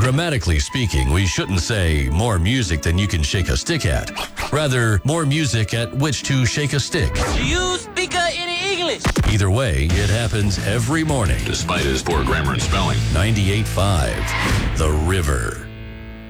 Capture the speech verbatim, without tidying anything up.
Grammatically speaking, we shouldn't say more music than you can shake a stick at. Rather, more music at which to shake a stick. Do you speak uh, any English? Either way, it happens every morning. Despite his poor grammar and spelling. ninety-eight point five, The River.